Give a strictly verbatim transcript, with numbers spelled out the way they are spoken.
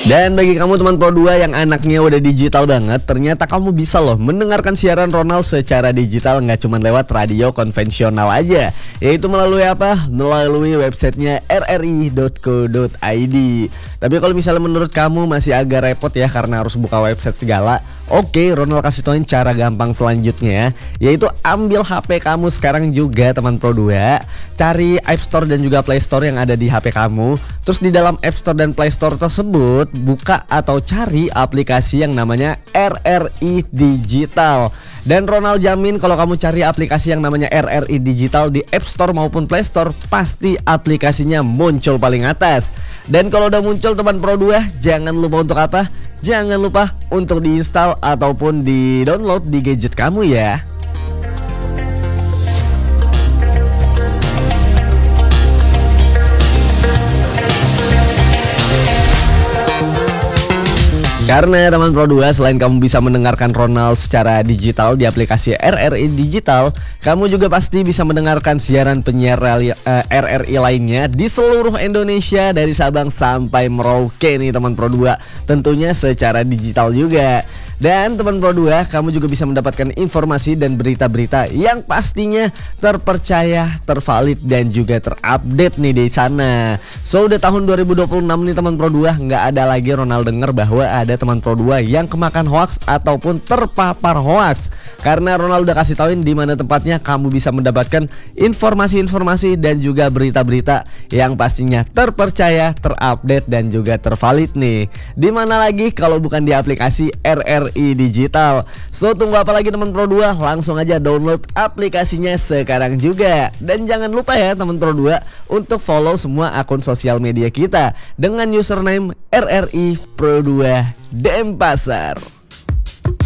Dan bagi kamu teman Pro dua yang anaknya udah digital banget, ternyata kamu bisa loh mendengarkan siaran Ronald secara digital, nggak cuma lewat radio konvensional aja, yaitu melalui apa? Melalui websitenya r r i dot co dot i d. Tapi kalau misalnya menurut kamu masih agak repot ya karena harus buka website segala, oke, Ronald kasih tauin cara gampang selanjutnya, yaitu ambil H P kamu sekarang juga teman Pro dua, cari App Store dan juga Play Store yang ada di H P kamu. Terus di dalam App Store dan Play Store tersebut buka atau cari aplikasi yang namanya R R I Digital. Dan Ronald jamin kalau kamu cari aplikasi yang namanya R R I Digital di App Store maupun Play Store, pasti aplikasinya muncul paling atas. Dan kalau udah muncul teman Pro dua, jangan lupa untuk apa? Jangan lupa untuk diinstal ataupun di-download di gadget kamu ya. Karena teman Pro dua, selain kamu bisa mendengarkan Ronald secara digital di aplikasi R R I Digital, kamu juga pasti bisa mendengarkan siaran penyiar rali, uh, R R I lainnya di seluruh Indonesia dari Sabang sampai Merauke nih teman Pro dua, tentunya secara digital juga. Dan teman Pro dua, kamu juga bisa mendapatkan informasi dan berita-berita yang pastinya terpercaya, tervalid dan juga terupdate nih di sana. So udah tahun dua ribu dua puluh enam nih teman Pro dua, nggak ada lagi Ronald denger bahwa ada teman Pro dua yang kemakan hoax ataupun terpapar hoax. Karena Ronald udah kasih tauin di mana tempatnya kamu bisa mendapatkan informasi-informasi dan juga berita-berita yang pastinya terpercaya, terupdate dan juga tervalid nih. Di mana lagi kalau bukan di aplikasi R R I Digital. So tunggu apa lagi teman Pro dua, langsung aja download aplikasinya sekarang juga. Dan jangan lupa ya teman Pro dua untuk follow semua akun sosial media kita dengan username R R I Pro dua Denpasar.